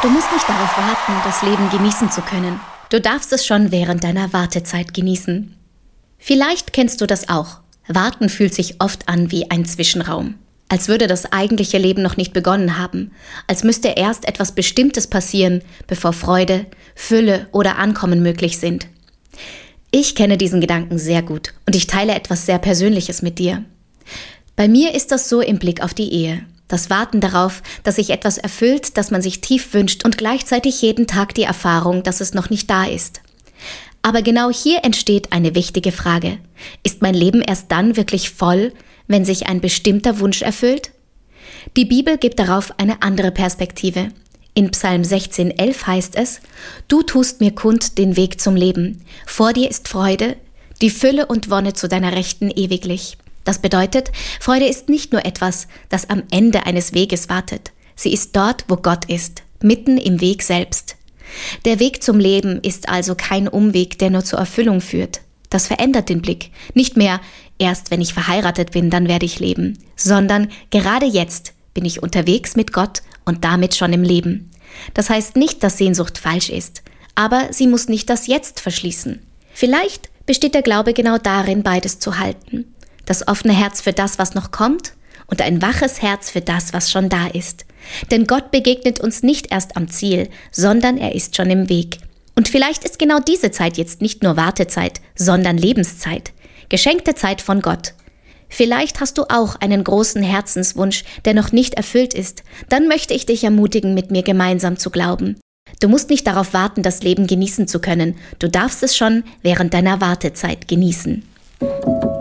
Du musst nicht darauf warten, das Leben genießen zu können. Du darfst es schon während deiner Wartezeit genießen. Vielleicht kennst du das auch. Warten fühlt sich oft an wie ein Zwischenraum. Als würde das eigentliche Leben noch nicht begonnen haben. Als müsste erst etwas Bestimmtes passieren, bevor Freude, Fülle oder Ankommen möglich sind. Ich kenne diesen Gedanken sehr gut und ich teile etwas sehr Persönliches mit dir. Bei mir ist das so im Blick auf die Ehe. Das Warten darauf, dass sich etwas erfüllt, das man sich tief wünscht und gleichzeitig jeden Tag die Erfahrung, dass es noch nicht da ist. Aber genau hier entsteht eine wichtige Frage. Ist mein Leben erst dann wirklich voll, wenn sich ein bestimmter Wunsch erfüllt? Die Bibel gibt darauf eine andere Perspektive. In Psalm 16,11 heißt es: Du tust mir kund den Weg zum Leben. Vor dir ist Freude, die Fülle und Wonne zu deiner Rechten ewiglich. Das bedeutet, Freude ist nicht nur etwas, das am Ende eines Weges wartet. Sie ist dort, wo Gott ist, mitten im Weg selbst. Der Weg zum Leben ist also kein Umweg, der nur zur Erfüllung führt. Das verändert den Blick. Nicht mehr, erst wenn ich verheiratet bin, dann werde ich leben, sondern gerade jetzt bin ich unterwegs mit Gott und damit schon im Leben. Das heißt nicht, dass Sehnsucht falsch ist, aber sie muss nicht das Jetzt verschließen. Vielleicht besteht der Glaube genau darin, beides zu halten. Das offene Herz für das, was noch kommt, und ein waches Herz für das, was schon da ist. Denn Gott begegnet uns nicht erst am Ziel, sondern er ist schon im Weg. Und vielleicht ist genau diese Zeit jetzt nicht nur Wartezeit, sondern Lebenszeit. Geschenkte Zeit von Gott. Vielleicht hast du auch einen großen Herzenswunsch, der noch nicht erfüllt ist. Dann möchte ich dich ermutigen, mit mir gemeinsam zu glauben. Du musst nicht darauf warten, das Leben genießen zu können. Du darfst es schon während deiner Wartezeit genießen.